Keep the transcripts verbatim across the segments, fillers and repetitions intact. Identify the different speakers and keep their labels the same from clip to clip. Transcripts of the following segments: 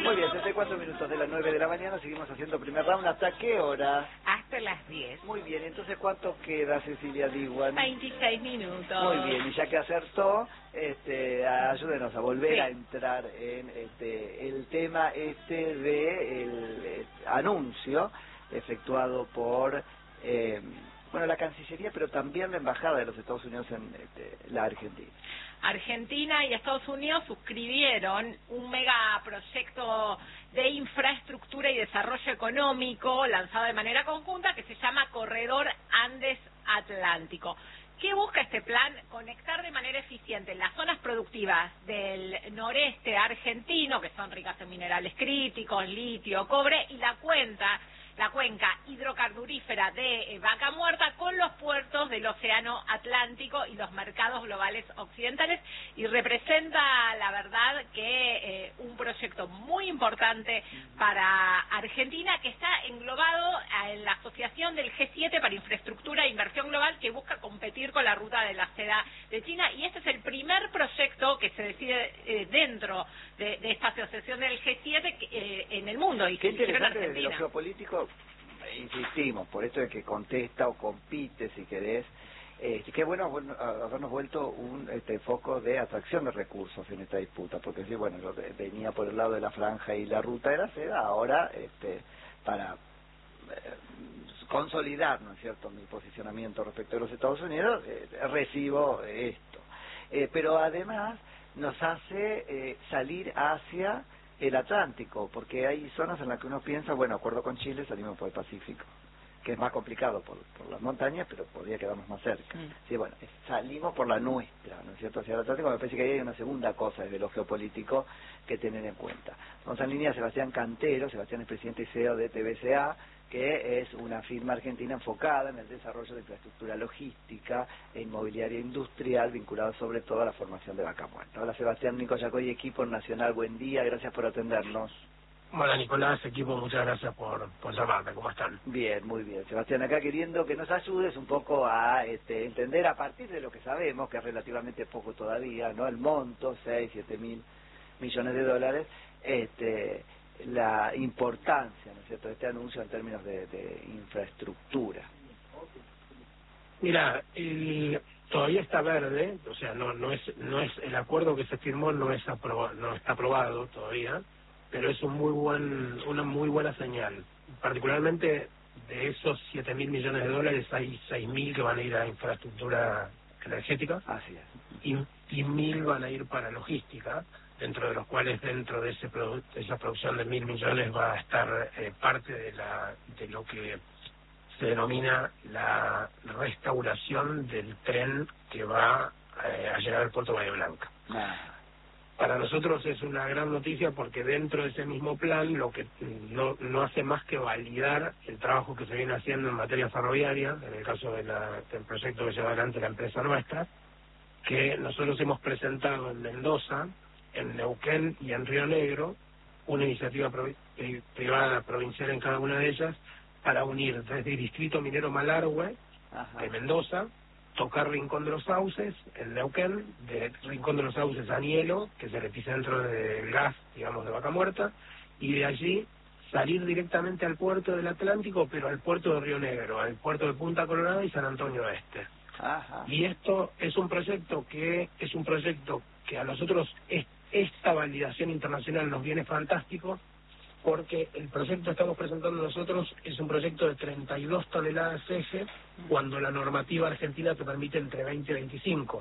Speaker 1: Muy bien, treinta y cuatro minutos de las nueve de la mañana, seguimos haciendo primer round. ¿Hasta qué hora?
Speaker 2: Hasta las diez.
Speaker 1: Muy bien, entonces ¿cuánto queda, Cecilia Diwan?
Speaker 2: veintiséis minutos.
Speaker 1: Muy bien, y ya que acertó, este, ayúdenos a volver
Speaker 2: sí.
Speaker 1: a entrar en este, el tema este de el, el anuncio efectuado por eh, bueno, la Cancillería, pero también la Embajada de los Estados Unidos en este, la Argentina.
Speaker 2: Argentina y Estados Unidos suscribieron un megaproyecto de infraestructura y desarrollo económico lanzado de manera conjunta que se llama Corredor Andes Atlántico. ¿Qué busca este plan? Conectar de manera eficiente las zonas productivas del noreste argentino, que son ricas en minerales críticos, litio, cobre, y la cuenta la cuenca hidrocarburífera de eh, Vaca Muerta con los puertos del Océano Atlántico y los mercados globales occidentales, y representa, la verdad, que eh, un proyecto muy importante para Argentina, que está englobado en la Asociación del G siete para Infraestructura e Inversión Global, que busca competir con la ruta de la seda de China, y este es el primer proyecto que se decide eh, dentro de, de esta asociación del G siete eh, en el mundo, y
Speaker 1: Qué
Speaker 2: que se hicieron en
Speaker 1: interesante desde lo
Speaker 2: Argentina.
Speaker 1: geopolítico. Insistimos, por esto de que contesta o compite, si querés, eh, qué bueno bueno, habernos vuelto un este, foco de atracción de recursos en esta disputa, porque sí, bueno, yo venía por el lado de la franja y la ruta de la seda, ahora este, para eh, consolidar, ¿no es cierto?, mi posicionamiento respecto de los Estados Unidos, eh, recibo esto. Eh, pero además nos hace eh, salir hacia el Atlántico, porque hay zonas en las que uno piensa, bueno, acuerdo con Chile, salimos por el Pacífico, que es más complicado por, por las montañas, pero podría quedarnos más cerca.
Speaker 2: Mm.
Speaker 1: Sí, bueno, salimos por la nuestra, ¿no es cierto?, hacia el Atlántico. Me parece que ahí hay una segunda cosa desde lo geopolítico que tener en cuenta. Vamos en línea Sebastián Cantero. Sebastián es presidente y C E O de T B C A, que es una firma argentina enfocada en el desarrollo de infraestructura logística e inmobiliaria industrial, vinculada sobre todo a la formación de Vaca Muerta. Hola Sebastián, Nico Yacoy, equipo Nacional, buen día, gracias por atendernos.
Speaker 3: Hola Nicolás, equipo, muchas gracias por, por llamarme, ¿cómo están?
Speaker 1: Bien, muy bien. Sebastián, acá queriendo que nos ayudes un poco a este, entender, a partir de lo que sabemos, que es relativamente poco todavía, ¿no?, el monto, seis, siete mil millones de dólares, este... la importancia, ¿no es cierto?, de este anuncio en términos de, de infraestructura.
Speaker 3: Mira, el, todavía está verde, o sea, no no es no es el acuerdo que se firmó no es aproba, no está aprobado todavía, pero es un muy buen una muy buena señal. Particularmente de esos siete mil millones de dólares hay seis mil que van a ir a infraestructura energética.
Speaker 1: Así es.
Speaker 3: Y, y mil van a ir para logística, dentro de los cuales dentro de ese produ de esa producción de mil millones va a estar eh, parte de la de lo que se denomina la restauración del tren que va eh, a llegar al puerto de Bahía Blanca.
Speaker 1: Ah.
Speaker 3: Para nosotros es una gran noticia porque dentro de ese mismo plan lo que no no hace más que validar el trabajo que se viene haciendo en materia ferroviaria, en el caso de la, del proyecto que lleva adelante la empresa nuestra, que nosotros hemos presentado en Mendoza, en Neuquén y en Río Negro, una iniciativa provi eh, privada provincial en cada una de ellas, para unir desde el distrito minero Malargüe,
Speaker 1: Ajá.
Speaker 3: de Mendoza, tocar Rincón de los Sauces, en Neuquén, de Rincón de los Sauces a Nielo, que es el epicentro del gas, digamos, de Vaca Muerta, y de allí salir directamente al puerto del Atlántico, pero al puerto de Río Negro, al puerto de Punta Colorada y San Antonio Este.
Speaker 1: Ajá.
Speaker 3: Y esto es un proyecto que es un proyecto que a nosotros es, esta validación internacional nos viene fantástico, porque el proyecto que estamos presentando nosotros es un proyecto de treinta y dos toneladas eje, cuando la normativa argentina te permite entre veinte y veinticinco.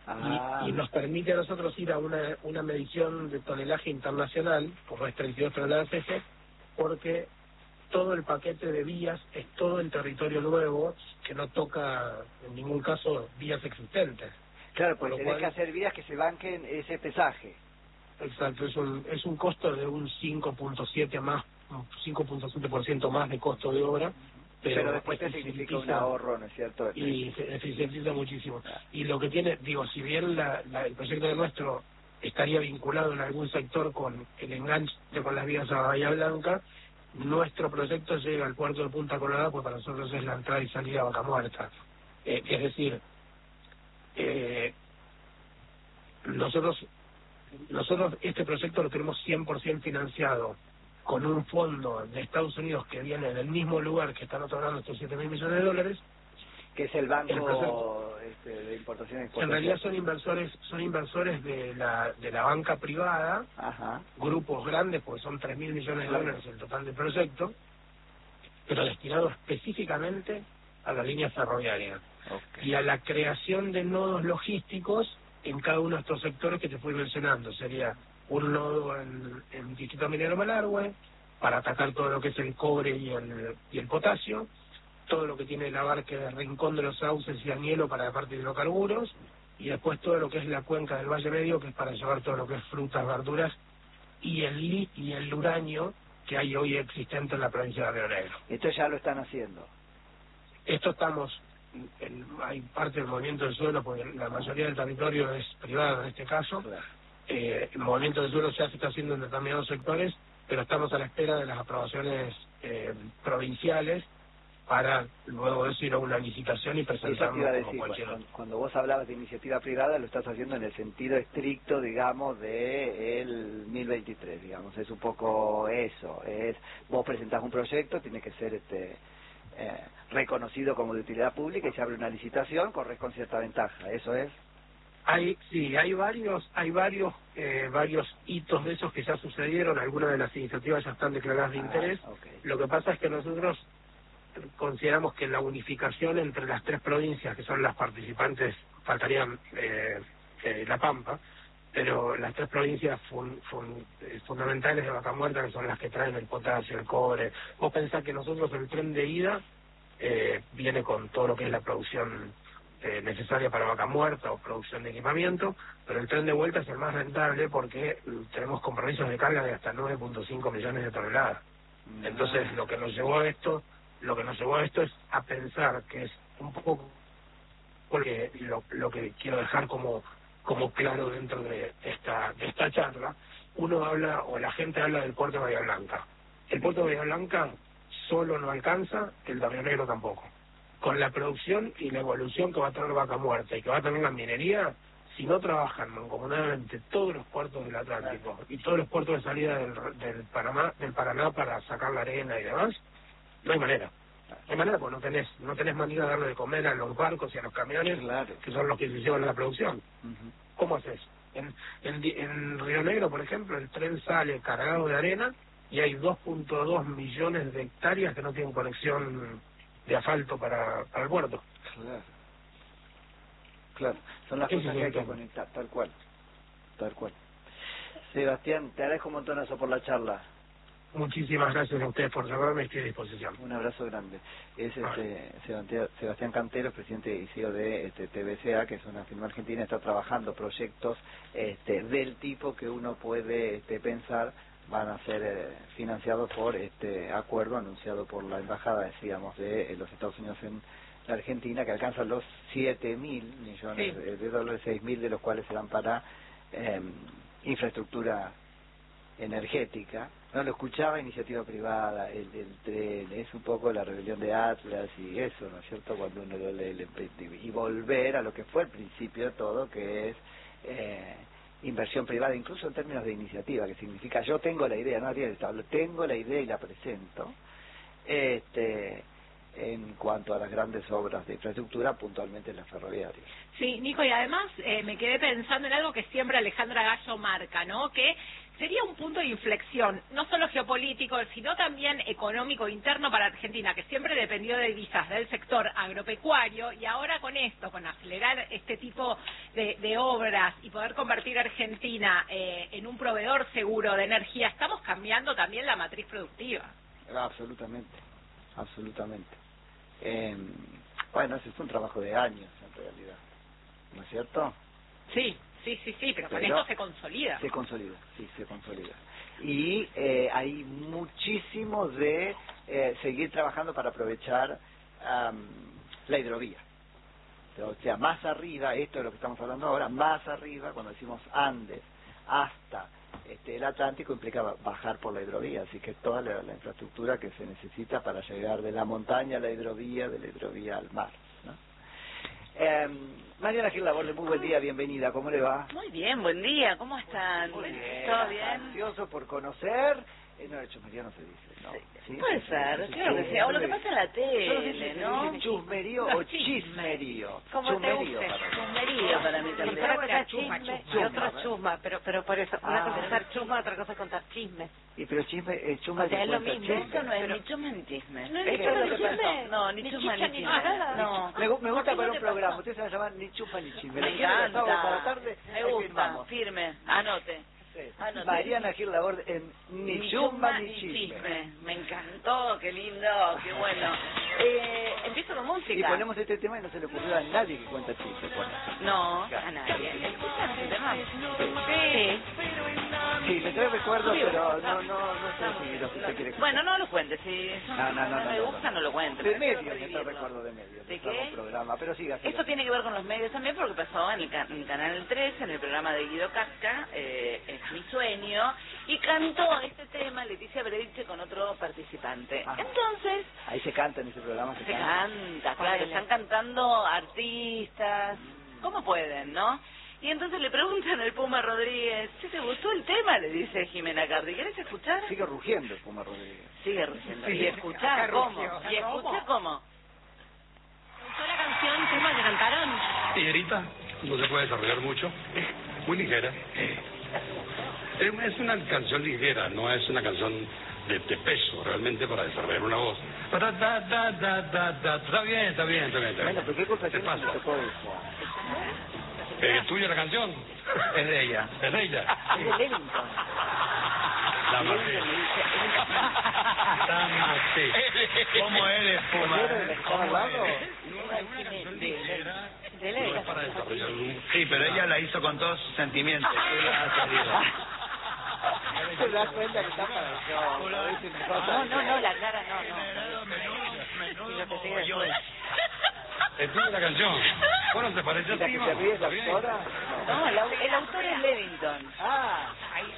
Speaker 1: Ah.
Speaker 3: Y, y nos permite a nosotros ir a una, una medición de tonelaje internacional, como es treinta y dos toneladas eje, porque todo el paquete de vías es todo el territorio nuevo, que no toca en ningún caso vías existentes.
Speaker 1: Claro, pues
Speaker 3: Con lo
Speaker 1: tenés
Speaker 3: cual,
Speaker 1: que hacer vías que se banquen ese pesaje.
Speaker 3: Exacto, es un, es un costo de un cinco punto siete más, cinco punto siete por ciento más de costo de obra, pero,
Speaker 1: pero después te significa un ahorro, ¿no es cierto?
Speaker 3: Y se eficientiza muchísimo. Y lo que tiene, digo, si bien la, la, el proyecto de nuestro estaría vinculado en algún sector con el enganche con las vías a Bahía Blanca, nuestro proyecto llega al puerto de Punta Colorada, pues para nosotros es la entrada y salida a Vaca Muerta. Eh, es decir, eh, nosotros nosotros este proyecto lo tenemos cien por ciento financiado con un fondo de Estados Unidos que viene del mismo lugar que están otorgando estos siete mil millones de dólares,
Speaker 1: que es el banco
Speaker 3: el
Speaker 1: este, de importación y exportación.
Speaker 3: En realidad son inversores son inversores de la de la banca privada,
Speaker 1: Ajá.
Speaker 3: grupos grandes, porque son tres mil millones de dólares el total del proyecto, pero destinado específicamente a la línea ferroviaria
Speaker 1: Okay.
Speaker 3: y a la creación de nodos logísticos en cada uno de estos sectores que te fui mencionando. Sería un nodo en, en Distrito Minero Malargüe, para atacar todo lo que es el cobre y el, y el potasio, todo lo que tiene el abarque de Rincón de los Sauces y Añelo para la parte de hidrocarburos, y después todo lo que es la cuenca del Valle Medio, que es para llevar todo lo que es frutas, verduras, y el li y el uranio que hay hoy existente en la provincia de Río Negro.
Speaker 1: Esto ya lo están haciendo.
Speaker 3: Esto estamos, en, hay parte del movimiento del suelo, porque la mayoría del territorio es privado en este caso.
Speaker 1: Claro.
Speaker 3: Eh, el movimiento del suelo ya se está haciendo en determinados sectores, pero estamos a la espera de las aprobaciones eh, provinciales para luego de eso ir a una licitación y presentarlo
Speaker 1: como decir,
Speaker 3: cualquier
Speaker 1: cuando, cuando vos hablabas de iniciativa privada, lo estás haciendo en el sentido estricto, digamos, de el mil veintitrés, digamos. Es un poco eso. Es vos presentás un proyecto, tiene que ser este eh, reconocido como de utilidad pública y se abre una licitación, corres con cierta ventaja. Eso es.
Speaker 3: Hay, sí, hay varios, hay varios, eh, varios hitos de esos que ya sucedieron. Algunas de las iniciativas ya están declaradas de
Speaker 1: Ah,
Speaker 3: interés.
Speaker 1: okay.
Speaker 3: Lo que pasa es que nosotros consideramos que la unificación entre las tres provincias que son las participantes, faltarían eh, eh, La Pampa, pero las tres provincias fun, fun, eh, fundamentales de Vaca Muerta, que son las que traen el potasio, el cobre. Vos pensás que nosotros el tren de ida eh, viene con todo lo que es la producción eh, necesaria para Vaca Muerta o producción de equipamiento, pero el tren de vuelta es el más rentable porque eh, tenemos compromisos de carga de hasta nueve punto cinco millones de toneladas. Entonces lo que nos llevó a esto Lo que nos llevó a esto es a pensar que es un poco porque lo, lo que quiero dejar como como claro dentro de esta de esta charla. Uno habla, o la gente habla del puerto de Bahía Blanca. El puerto de Bahía Blanca solo no alcanza, el de Río Negro tampoco. Con la producción y la evolución que va a tener Vaca Muerta y que va a tener la minería, si no trabajan mancomunadamente todos los puertos del Atlántico y todos los puertos de salida del, del Paraná, del Paraná para sacar la arena y demás, no hay manera. No hay manera porque no tenés, no tenés manera de darle de comer a los barcos y a los camiones,
Speaker 1: Claro.
Speaker 3: que son los que se llevan la producción.
Speaker 1: Uh-huh.
Speaker 3: ¿Cómo haces? En, en, en Río Negro, por ejemplo, el tren sale cargado de arena y hay dos punto dos millones de hectáreas que no tienen conexión de asfalto para, para el puerto.
Speaker 1: Claro. Claro. Son las
Speaker 3: Ese
Speaker 1: cosas
Speaker 3: es
Speaker 1: que hay
Speaker 3: el
Speaker 1: que
Speaker 3: tema.
Speaker 1: conectar, tal cual. Tal cual. Sebastián, te agradezco un montonazo por la charla.
Speaker 3: Muchísimas gracias a ustedes por llamarme, estoy a disposición.
Speaker 1: Un abrazo grande. Es este
Speaker 3: Vale.
Speaker 1: Sebastián, Sebastián Cantero, presidente y C E O de este, T B C A, que es una firma argentina, está trabajando proyectos este, del tipo que uno puede este, pensar van a ser eh, financiados por este acuerdo anunciado por la embajada, decíamos, de eh, los Estados Unidos en la Argentina, que alcanza los siete mil millones
Speaker 2: Sí.
Speaker 1: de, de dólares, seis mil de los cuales serán para eh, infraestructura energética. No lo escuchaba, iniciativa privada, el del tren, es un poco la rebelión de Atlas y eso, ¿no es cierto? Cuando uno lo lee y volver a lo que fue el principio de todo, que es eh, inversión privada, incluso en términos de iniciativa, que significa yo tengo la idea, no habría estado, tengo la idea y la presento, este en cuanto a las grandes obras de infraestructura, puntualmente las ferroviarias.
Speaker 2: Sí, Nico, y además eh, me quedé pensando en algo que siempre Alejandra Gallo marca, ¿no? Que sería un punto de inflexión, no solo geopolítico, sino también económico interno para Argentina, que siempre dependió de divisas del sector agropecuario, y ahora con esto, con acelerar este tipo de, de obras y poder convertir a Argentina eh, en un proveedor seguro de energía, estamos cambiando también la matriz productiva.
Speaker 1: Absolutamente, absolutamente. Eh, bueno, ese es un trabajo de años en realidad, ¿no es cierto?
Speaker 2: Sí, sí, sí, sí, pero, pero con esto se consolida.
Speaker 1: Se consolida, sí, se consolida. Y eh, hay muchísimo de eh, seguir trabajando para aprovechar um, la hidrovía. O sea, más arriba, esto es lo que estamos hablando ahora, más arriba, cuando decimos Andes, hasta este, el Atlántico, implicaba bajar por la hidrovía, así que toda la, la infraestructura que se necesita para llegar de la montaña a la hidrovía, de la hidrovía al mar, ¿no? Eh, Mariana Gil Laborde, muy buen día, bienvenida, ¿cómo le va?
Speaker 4: Muy bien, buen día, ¿cómo están?
Speaker 1: Muy bien.
Speaker 4: ¿Todo bien?
Speaker 1: Ansioso por conocer. Eh, no, el chusmerío no se dice, ¿no?
Speaker 4: Sí.
Speaker 1: ¿Sí?
Speaker 4: Puede ser, claro que sí. O lo que pasa en la tele, ¿no?
Speaker 1: ¿no? Chusmerío o chismerío.
Speaker 5: Como te
Speaker 1: Chusmerío
Speaker 5: guste.
Speaker 1: para mí.
Speaker 4: Chusmerío para mí
Speaker 5: Y
Speaker 4: también.
Speaker 5: una cosa es
Speaker 2: Chusma,
Speaker 5: chisme
Speaker 2: chusma.
Speaker 5: y otra es chusma, pero pero por eso, una
Speaker 1: Ah.
Speaker 5: cosa es estar chusma, otra cosa es contar chismes.
Speaker 1: Y pero chisme, eh, chusma
Speaker 5: O sea,
Speaker 1: que
Speaker 5: es lo
Speaker 1: cuenta
Speaker 5: mismo.
Speaker 1: chisme.
Speaker 4: Eso no es
Speaker 5: Pero-
Speaker 4: ni chusma ni chisme.
Speaker 5: No es
Speaker 4: Eso
Speaker 5: ni
Speaker 4: es
Speaker 5: chusma
Speaker 4: lo
Speaker 5: ni
Speaker 4: que
Speaker 5: chisme.
Speaker 4: pasó. No, ni
Speaker 5: Ni
Speaker 4: chusma
Speaker 5: chicha
Speaker 4: ni
Speaker 5: ni
Speaker 4: chisme.
Speaker 5: nada.
Speaker 4: No.
Speaker 1: Me, gu- me gusta
Speaker 4: ¿Por qué
Speaker 1: para
Speaker 4: no
Speaker 1: un
Speaker 4: te
Speaker 1: programa,
Speaker 4: pasó?
Speaker 1: usted se va a llamar ni chupa ni chisme.
Speaker 4: Me
Speaker 1: ¿Le quiere los sábados
Speaker 4: encanta.
Speaker 1: para la tarde?
Speaker 4: Me
Speaker 1: Ahí
Speaker 4: gusta,
Speaker 1: firmamos.
Speaker 4: firme, anote.
Speaker 1: Sí.
Speaker 4: Anote.
Speaker 1: Mariana Gil Laborde en Ni chumba ni chisme.
Speaker 4: Me encantó, qué lindo, qué bueno. Eh, empiezo con
Speaker 1: Y
Speaker 4: música.
Speaker 1: ponemos este tema y no se le ocurrió a nadie que cuenta chistes. Bueno.
Speaker 4: No, a nadie. ¿Escuchan este tema? Sí.
Speaker 1: Sí, me trae recuerdos, pero no, no, no sé si lo que usted quiere.
Speaker 4: Bueno, no lo cuente, si eso
Speaker 1: No, no, no, no,
Speaker 4: me
Speaker 1: no,
Speaker 4: gusta, no lo cuente.
Speaker 1: De
Speaker 4: prefiero
Speaker 1: medios, me trae
Speaker 4: prohibirlo.
Speaker 1: recuerdo de medios.
Speaker 4: ¿De
Speaker 1: estaba
Speaker 4: qué?
Speaker 1: un programa, pero siga. siga.
Speaker 4: Esto tiene que ver con los medios también porque pasó en el, ca- en Canal trece, en el programa de Guido Casca, eh, Es mi sueño, y cantó este tema Leticia Brediche con otro participante.
Speaker 1: Ah.
Speaker 4: Entonces,
Speaker 1: Ahí se canta en ese programa. Se,
Speaker 4: se
Speaker 1: canta.
Speaker 4: canta, claro, están cantando artistas, como pueden, ¿no? Y entonces le preguntan al Puma Rodríguez, ¿si te gustó el tema? Le dice Jimena Cardi, ¿querés escuchar?
Speaker 1: Sigue rugiendo el Puma Rodríguez.
Speaker 4: Sigue rugiendo.
Speaker 2: Sí,
Speaker 4: ¿Y escuchá
Speaker 2: acá
Speaker 4: cómo?
Speaker 2: rugió.
Speaker 4: ¿Y escuchá cómo?
Speaker 5: ¿Te gustó la canción, tema que cantaron?
Speaker 6: Ligerita, no se puede desarrollar mucho, muy ligera. Es es una canción ligera, no es una canción de, de peso realmente para desarrollar una voz. Da, da, da, da, da, da. Está bien, está bien, está bien. Está bien.
Speaker 1: Bueno, pero ¿qué culpa
Speaker 6: Te
Speaker 1: tiene
Speaker 6: pasa.
Speaker 1: que me tocó eso?
Speaker 6: ¿Es tuya la canción?
Speaker 1: Es de ella.
Speaker 6: ¿Es de ella?
Speaker 4: Es de Levington.
Speaker 6: La maté. La maté.
Speaker 7: ¿Cómo eres, Puma?
Speaker 1: ¿Pero de estaba al lado?
Speaker 6: Una, una canción ligera,
Speaker 5: De
Speaker 6: no es para desarrollar un...
Speaker 7: Sí, pero ella la hizo con todos sus sentimientos. Tú la has querido.
Speaker 1: ¿Se da cuenta que está para el show? ¿No? Dice,
Speaker 4: No, no, no, la cara no, no.
Speaker 7: Menudo,
Speaker 4: te sigue
Speaker 7: mogollón.
Speaker 4: después.
Speaker 6: Es tuya la canción. Bueno, ¿te parece
Speaker 1: ¿Y la
Speaker 6: así?
Speaker 1: que
Speaker 6: ma?
Speaker 1: se ríe es
Speaker 6: Está
Speaker 1: la
Speaker 6: bien.
Speaker 1: actora?
Speaker 4: No, el, au- el autor es Levington.
Speaker 1: Ah,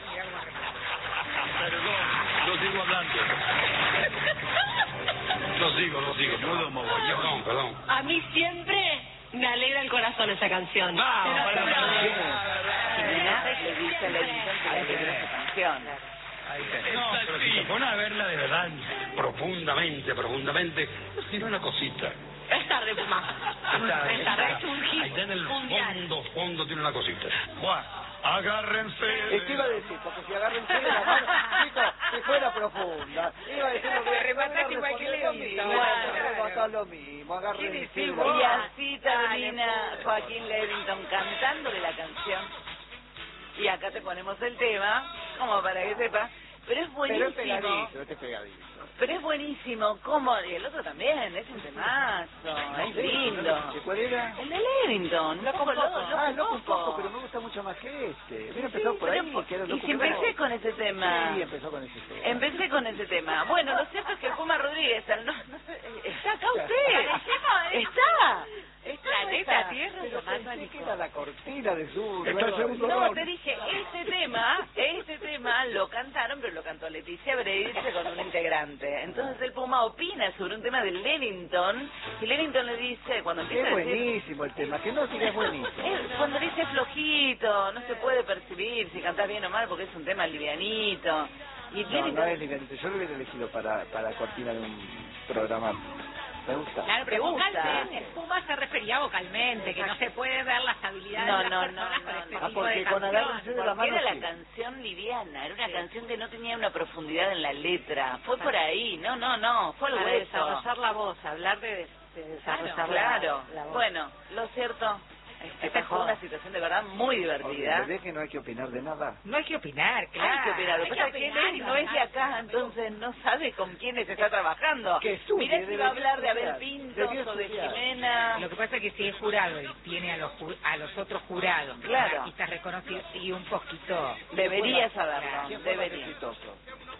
Speaker 7: Perdón, yo sigo hablando.
Speaker 6: Lo sigo, lo sigo.
Speaker 7: Menudo mogollón.
Speaker 6: Perdón, perdón.
Speaker 5: A mí siempre me alegra el corazón esa canción.
Speaker 7: Vamos,
Speaker 5: Te lo
Speaker 7: para
Speaker 5: juro.
Speaker 4: Jimena le dice a Levington que le alegra esa canción.
Speaker 6: No, pero si se pone a verla de verdad, profundamente, profundamente, tiene una cosita.
Speaker 5: Es tarde, Puma.
Speaker 6: Está,
Speaker 5: Es tarde, es un hit
Speaker 6: Allá en el
Speaker 5: mundial.
Speaker 6: fondo, fondo tiene una cosita.
Speaker 7: Buah, agárrense.
Speaker 1: es que iba a decir, porque si agarran de la mano, chico, que fuera profunda. Iba a decir lo que
Speaker 2: Remataste igual que
Speaker 1: responder lo
Speaker 2: Levita.
Speaker 1: mismo.
Speaker 4: Claro.
Speaker 1: Bueno, remató lo mismo, agarren
Speaker 2: ¿Qué
Speaker 1: el
Speaker 2: decís
Speaker 1: cielo.
Speaker 2: vos?
Speaker 4: Y así termina Joaquín Levington cantándole la canción. Y acá te ponemos el tema, como para que sepas. Pero es
Speaker 1: Pero es
Speaker 4: buenísimo.
Speaker 1: pegadito, este es pegadito.
Speaker 4: Pero es buenísimo, como, y el otro también, es un temazo, es lindo.
Speaker 1: ¿Cuál era?
Speaker 4: El de Levington, loco, loco, loco,
Speaker 1: Ah, loco un
Speaker 4: poco.
Speaker 1: poco, pero me gusta mucho más que este. Hubiera
Speaker 4: Sí,
Speaker 1: empezado por
Speaker 4: pero
Speaker 1: ahí,
Speaker 4: po-
Speaker 1: que era
Speaker 4: y
Speaker 1: loco
Speaker 4: si
Speaker 1: un
Speaker 4: empecé
Speaker 1: poco.
Speaker 4: con ese tema.
Speaker 1: Sí, empezó con ese tema.
Speaker 4: Empecé con ese tema. Bueno, lo cierto es que el Puma Rodríguez, al no, no sé, está acá usted. Está. Está.
Speaker 5: La
Speaker 4: no
Speaker 5: neta,
Speaker 4: está.
Speaker 5: tierra,
Speaker 1: Pero
Speaker 5: lo más
Speaker 1: pensé que era la cortina de su...
Speaker 6: Está el segundo
Speaker 4: No,
Speaker 6: round.
Speaker 4: te dije, este tema, este tema lo cantaron, pero lo cantó Leticia Brediche con un integrante. Entonces el Puma opina sobre un tema de Levington, y Levington le dice, cuando
Speaker 1: Qué
Speaker 4: empieza a decir...
Speaker 1: buenísimo el tema, que no sigue buenísimo.
Speaker 4: Es cuando dice flojito, no se puede percibir si cantás bien o mal porque es un tema livianito. Y
Speaker 1: No,
Speaker 4: Levington...
Speaker 1: no es livianito. Yo lo hubiera elegido para, para cortina de un programa. Me gusta.
Speaker 2: Claro, pero
Speaker 4: ¿Te gusta?
Speaker 2: vocalmente, el Puma se refería vocalmente, que no se puede ver las habilidades
Speaker 4: No,
Speaker 2: de las
Speaker 4: no,
Speaker 2: personas
Speaker 4: no,
Speaker 2: con
Speaker 4: no,
Speaker 2: este
Speaker 4: no.
Speaker 1: Ah,
Speaker 2: tipo
Speaker 1: porque
Speaker 2: de
Speaker 1: con
Speaker 2: canción.
Speaker 1: agárrense de la
Speaker 4: Porque
Speaker 1: mano
Speaker 4: era la
Speaker 1: sí.
Speaker 4: canción liviana, era una canción que no tenía una profundidad en la letra. Fue por ahí, no, no, no, fue al
Speaker 5: Para
Speaker 4: grueso.
Speaker 5: desarrollar la voz, hablar de, de desarrollar la-
Speaker 4: Claro,
Speaker 5: la voz.
Speaker 4: bueno, lo cierto es que esta fue una situación de verdad muy divertida.
Speaker 1: ¿Ves que no hay que opinar de nada?
Speaker 2: No hay que opinar, claro.
Speaker 4: Hay que opinar, lo
Speaker 2: Hay
Speaker 4: que
Speaker 2: que
Speaker 4: pasa es que
Speaker 2: opinar,
Speaker 4: Leli no es de acá, entonces no sabe con quiénes está trabajando.
Speaker 1: Que estudie,
Speaker 4: Mirá si va a
Speaker 1: debería
Speaker 4: hablar de Abel
Speaker 1: estudiar,
Speaker 4: Pinto
Speaker 1: debería
Speaker 4: o de
Speaker 1: estudiar.
Speaker 4: Jimena.
Speaker 2: Lo que pasa es que si es jurado y tiene a los ju- a los otros jurados, que son
Speaker 4: Claro.
Speaker 2: artistas reconocidos, y un poquito...
Speaker 4: Debería
Speaker 1: ¿Quién
Speaker 4: saberlo,
Speaker 1: fue más
Speaker 4: debería.
Speaker 1: exitoso?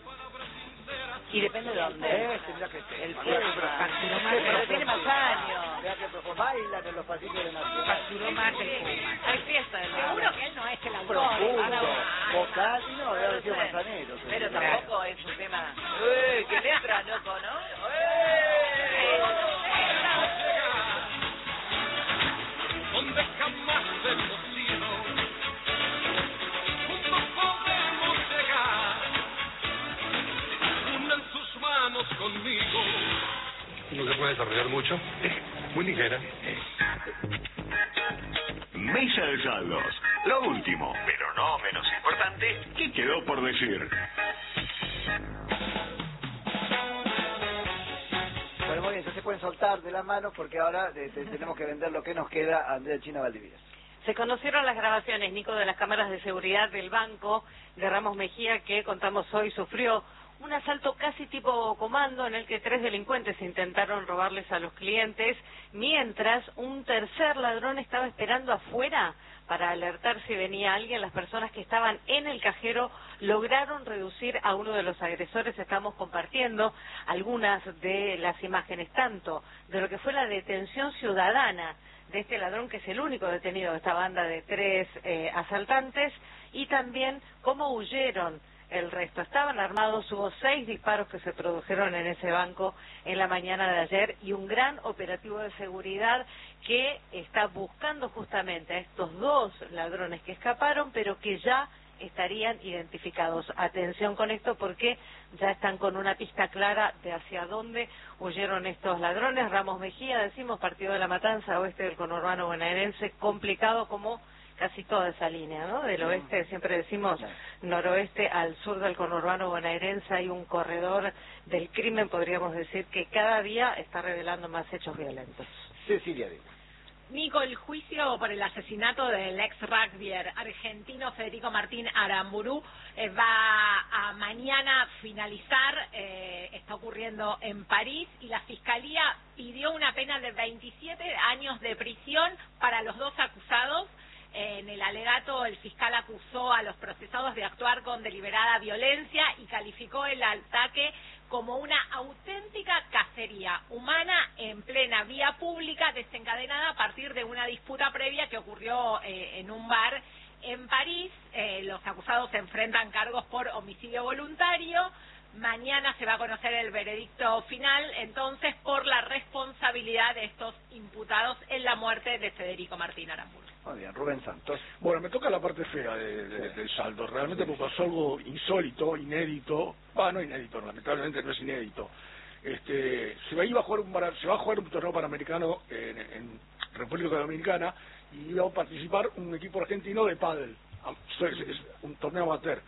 Speaker 4: Y depende de dónde.
Speaker 1: Eh, tendrá que ser.
Speaker 4: El
Speaker 1: Bueno,
Speaker 4: Puma.
Speaker 2: facturó
Speaker 4: Sí,
Speaker 2: más
Speaker 4: pero
Speaker 2: de
Speaker 4: tiene más años.
Speaker 1: Vea que pues, bailan en los pasillos de Nacional.
Speaker 2: Facturó más el Puma.
Speaker 4: Hay fiesta de
Speaker 2: Seguro que él no es el autor.
Speaker 1: Profundo,
Speaker 2: Ah,
Speaker 1: vocal, y no, debe haber
Speaker 4: No
Speaker 1: sido
Speaker 4: sé.
Speaker 1: manzanero.
Speaker 4: Pero
Speaker 1: seguro.
Speaker 4: tampoco es un tema. ¡Uy, qué letra, loco, ¿no? ¡Uy!
Speaker 7: Donde
Speaker 6: desarrollar mucho, es muy ligera.
Speaker 8: Mesa de saldos. Lo último, pero no menos importante, ¿qué quedó por decir?
Speaker 1: Bueno, muy bien, ya se pueden soltar de las manos porque ahora eh, tenemos que vender lo que nos queda a Andrea China Valdivieso.
Speaker 5: Se conocieron las grabaciones, Nico, de las cámaras de seguridad del banco de Ramos Mejía, que contamos hoy sufrió un asalto casi tipo comando en el que tres delincuentes intentaron robarles a los clientes, mientras un tercer ladrón estaba esperando afuera para alertar si venía alguien. Las personas que estaban en el cajero lograron reducir a uno de los agresores. Estamos compartiendo algunas de las imágenes, tanto de lo que fue la detención ciudadana de este ladrón, que es el único detenido de esta banda de tres eh, asaltantes, y también cómo huyeron el resto. Estaban armados, hubo seis disparos que se produjeron en ese banco en la mañana de ayer, y un gran operativo de seguridad que está buscando justamente a estos dos ladrones que escaparon, pero que ya estarían identificados. Atención con esto, porque ya están con una pista clara de hacia dónde huyeron estos ladrones. Ramos Mejía, decimos, partido de la Matanza, oeste del conurbano bonaerense, complicado como casi toda esa línea, ¿no? Del oeste, siempre decimos noroeste al sur del conurbano bonaerense, hay un corredor del crimen, podríamos decir, que cada día está revelando más hechos violentos.
Speaker 1: Cecilia, digo.
Speaker 2: Nico, el juicio por el asesinato del ex rugbyer argentino Federico Martín Aramburu eh, va a mañana finalizar, eh, está ocurriendo en París, y la Fiscalía pidió una pena de veintisiete años de prisión para los dos acusados. En el alegato, el fiscal acusó a los procesados de actuar con deliberada violencia y calificó el ataque como una auténtica cacería humana en plena vía pública, desencadenada a partir de una disputa previa que ocurrió eh, en un bar en París. Eh, los acusados se enfrentan cargos por homicidio voluntario. Mañana se va a conocer el veredicto final, entonces, por la responsabilidad de estos imputados en la muerte de Federico Martín Aramburu.
Speaker 1: Muy bien, Rubén Santos.
Speaker 3: Bueno, me toca la parte fea de, de, del saldo. Realmente me pasó algo insólito, inédito. Ah, no inédito, lamentablemente no es inédito. Este, se va, iba a jugar un, se va a jugar un torneo panamericano en, en República Dominicana, y iba a participar un equipo argentino de pádel. Es, es un torneo amateur.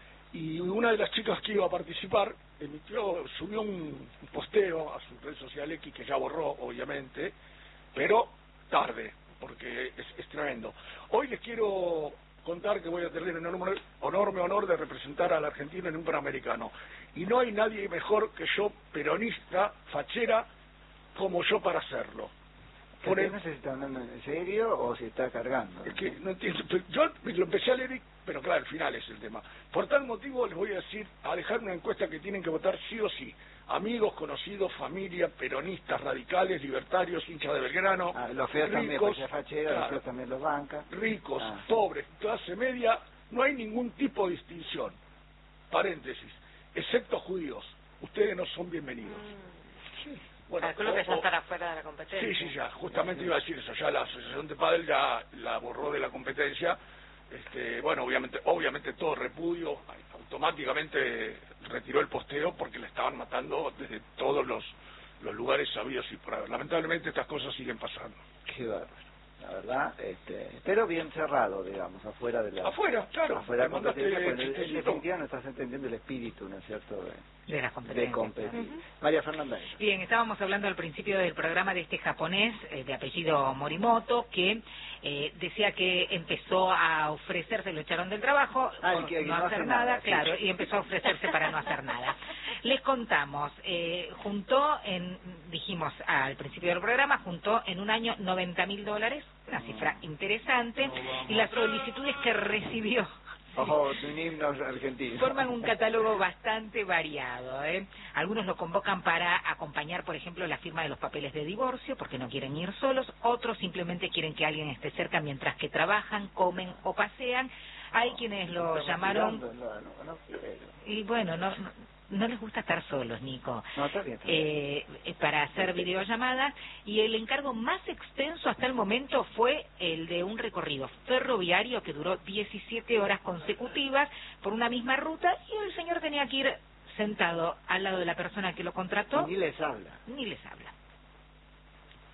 Speaker 3: Y una de las chicas que iba a participar emitió, subió un posteo a su red social X, que ya borró, obviamente, pero tarde, porque es, es tremendo. Hoy les quiero contar que voy a tener el enorme, enorme honor de representar a la Argentina en un Panamericano. Y no hay nadie mejor que yo, peronista, fachera, como yo para hacerlo.
Speaker 1: Por el... ¿No sé si está hablando en serio o si está cargando?
Speaker 3: Es que no entiendo. Yo lo empecé a leer, pero claro, al final es el tema. Por tal motivo les voy a decir, a dejar una encuesta que tienen que votar sí o sí. Amigos, conocidos, familia, peronistas, radicales, libertarios, hinchas de Belgrano.
Speaker 1: Ah, los feos también, porque fachera, claro, los feos también los banca.
Speaker 3: Ricos,
Speaker 1: ah.
Speaker 3: pobres, clase media, no hay ningún tipo de distinción. Paréntesis, excepto judíos. Ustedes no son bienvenidos.
Speaker 5: Mm.
Speaker 3: Sí. Bueno,
Speaker 5: calculo que ya estará fuera de la competencia.
Speaker 3: Sí, sí, ya, justamente iba a decir eso, ya la Asociación de Pádel ya la borró de la competencia. Este, bueno, obviamente, obviamente todo repudio, automáticamente retiró el posteo porque le estaban matando desde todos los, los lugares sabidos y por haber. Lamentablemente estas cosas siguen pasando.
Speaker 1: Qué bárbaro. La verdad, este, pero bien cerrado, digamos, afuera de la...
Speaker 3: Afuera, claro.
Speaker 1: Afuera de la competencia,
Speaker 3: el,
Speaker 1: pues, en definitiva no estás entendiendo el espíritu, ¿no es cierto?, de,
Speaker 9: de la competencia.
Speaker 1: De competir.
Speaker 9: Uh-huh.
Speaker 1: María Fernanda.
Speaker 9: Bien, estábamos hablando al principio del programa de este japonés eh, de apellido Morimoto, que eh, decía que empezó a ofrecerse, lo echaron del trabajo,
Speaker 1: ah,
Speaker 9: por
Speaker 1: que, que
Speaker 9: no,
Speaker 1: no
Speaker 9: hacer
Speaker 1: hace
Speaker 9: nada,
Speaker 1: nada,
Speaker 9: claro,
Speaker 1: sí.
Speaker 9: Y empezó a ofrecerse para no hacer nada. Les contamos, eh, juntó en, dijimos al principio del programa, juntó en un año noventa mil dólares, una cifra interesante, y las solicitudes que recibió
Speaker 1: Ojo, un himno argentino.
Speaker 9: forman un catálogo bastante variado, ¿eh? Algunos lo convocan para acompañar, por ejemplo, la firma de los papeles de divorcio, porque no quieren ir solos. Otros simplemente quieren que alguien esté cerca mientras que trabajan, comen o pasean. Hay quienes lo llamaron...
Speaker 1: No, no, no,
Speaker 9: y bueno, no... no No les gusta estar solos, Nico,
Speaker 1: no, está bien, está bien.
Speaker 9: Eh, para hacer videollamadas, y el encargo más extenso hasta el momento fue el de un recorrido ferroviario que duró diecisiete horas consecutivas por una misma ruta, y el señor tenía que ir sentado al lado de la persona que lo contrató.
Speaker 1: Ni les habla.
Speaker 9: Ni les habla.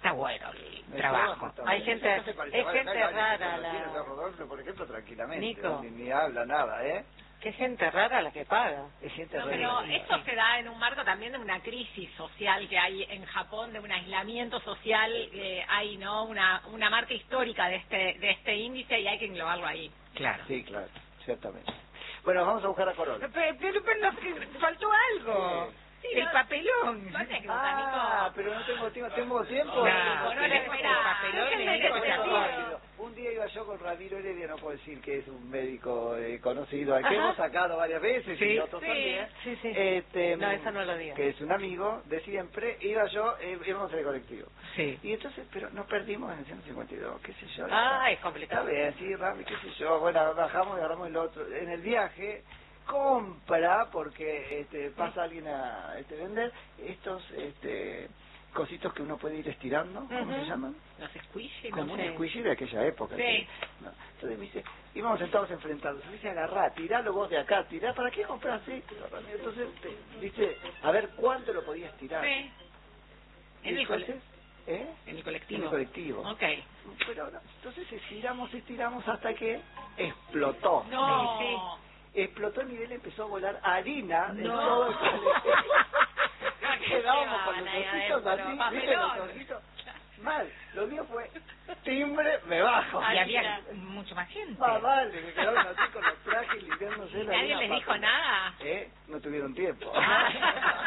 Speaker 9: está bueno el
Speaker 1: Me
Speaker 9: trabajo.
Speaker 1: llevo
Speaker 5: Hay
Speaker 1: exactamente.
Speaker 5: gente-
Speaker 1: Eso se parece-
Speaker 5: es
Speaker 1: vale,
Speaker 5: gente
Speaker 1: acá hay
Speaker 5: rara
Speaker 1: gente que
Speaker 5: la-
Speaker 1: tiene a Rodolfo, por ejemplo, tranquilamente.
Speaker 5: Nico.
Speaker 1: Ni, ni habla nada, ¿eh?
Speaker 5: Qué gente rara la que paga.
Speaker 1: Es gente
Speaker 2: No,
Speaker 1: re-
Speaker 2: pero esto se da en un marco también de una crisis social que hay en Japón, de un aislamiento social, eh, hay no una una marca histórica de este de este índice y hay que englobarlo ahí.
Speaker 9: Claro.
Speaker 1: Sí, claro, ciertamente. Bueno, vamos a buscar a Corona.
Speaker 9: Pero, pero, pero nos faltó algo.
Speaker 2: Sí,
Speaker 9: el
Speaker 2: no-
Speaker 9: papelón.
Speaker 2: no anécdota,
Speaker 1: Ah,
Speaker 2: Nico.
Speaker 1: pero no tengo tiempo, tengo tiempo.
Speaker 9: No,
Speaker 2: no le
Speaker 9: tenés
Speaker 2: espera.
Speaker 9: el papelón de
Speaker 2: Déjenme
Speaker 9: Nico
Speaker 2: que
Speaker 9: ya
Speaker 2: te
Speaker 9: fue.
Speaker 1: Rápido. Un día iba yo con Ramiro Heredia, no puedo decir que es un médico eh, conocido, al que
Speaker 5: Ajá.
Speaker 1: hemos sacado varias veces
Speaker 9: Sí.
Speaker 1: y otros
Speaker 2: Sí.
Speaker 1: también.
Speaker 5: Sí, sí.
Speaker 1: Este,
Speaker 5: No, eso no lo digas.
Speaker 1: Que es un amigo de siempre, iba yo, eh, íbamos en el colectivo.
Speaker 9: Sí.
Speaker 1: Y entonces, pero nos perdimos en el ciento cincuenta y dos, qué sé yo.
Speaker 5: Ah, es
Speaker 1: Está
Speaker 5: complicado.
Speaker 1: bien, sí, Rami, qué sé yo. Bueno, bajamos y agarramos el otro. En el viaje, compra, porque este, pasa alguien a este, vender estos este, cositos que uno puede ir estirando, ¿cómo
Speaker 5: Ujú.
Speaker 1: se llaman?
Speaker 2: Los squishy, no
Speaker 1: Como un
Speaker 2: sé.
Speaker 1: squishy de aquella época.
Speaker 2: Sí.
Speaker 1: que- no. Entonces me dice, íbamos sentados enfrentados. Me dice, agarrá, tiralo vos de acá, tirá, ¿para qué compras esto? Entonces, te- dice, a ver cuánto lo podías tirar.
Speaker 2: Sí.
Speaker 1: Y
Speaker 2: En el, cole-
Speaker 1: entonces, ¿eh?
Speaker 2: en el colectivo.
Speaker 1: En el colectivo.
Speaker 2: Ok.
Speaker 1: Pero no, entonces estiramos, estiramos hasta que explotó.
Speaker 2: No.
Speaker 1: Sí, sí. Explotó el nivel, empezó a volar harina en
Speaker 2: No.
Speaker 1: todo el colectivo. Quedábamos con los
Speaker 2: Quedaban ahí
Speaker 1: ojitos
Speaker 2: adentro,
Speaker 1: así, ¿viste? Los
Speaker 2: papelón.
Speaker 1: ojitos. Mal, lo mío fue timbre, me bajo.
Speaker 9: Y había mucho más gente.
Speaker 1: Más vale, me quedaron así con los trajes limpiándose la
Speaker 2: ¿Nadie
Speaker 1: harina,
Speaker 2: les
Speaker 1: papi.
Speaker 2: dijo nada?
Speaker 1: ¿Eh? No tuvieron tiempo.